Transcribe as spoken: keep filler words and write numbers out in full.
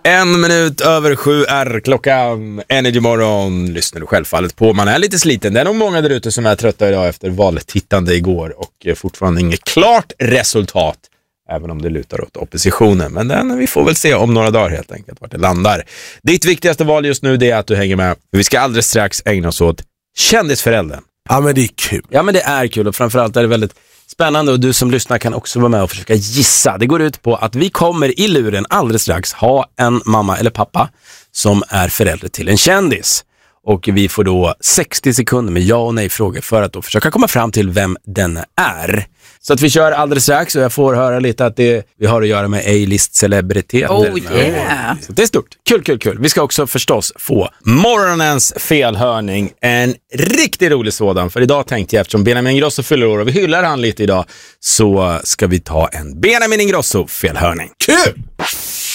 En minut över sju är klockan. Energy Morgon lyssnar du självfallet på. Man är lite sliten. Det är nog många där ute som är trötta idag efter valtittande igår och fortfarande inget klart resultat. Även om det lutar åt oppositionen. Men den, vi får väl se om några dagar helt enkelt vart det landar. Ditt viktigaste val just nu det är att du hänger med. Vi ska alldeles strax ägna oss åt kändisföräldern. Ja, men det är kul. Ja, men det är kul och framförallt är det väldigt spännande och du som lyssnar kan också vara med och försöka gissa. Det går ut på att vi kommer i luren alldeles strax ha en mamma eller pappa som är förälder till en kändis. Och vi får då sextio sekunder med ja och nej frågor för att då försöka komma fram till vem den är. Så att vi kör alldeles strax och jag får höra lite att det, vi har att göra med A-list celebriteter. Oh yeah. Så det är stort. Kul, kul, kul. Vi ska också förstås få morgonens felhörning. En riktigt rolig sådan. För idag tänkte jag, eftersom Benjamin Ingrosso fyller år och vi hyllar han lite idag, så ska vi ta en Benjamin Ingrosso felhörning. Kul!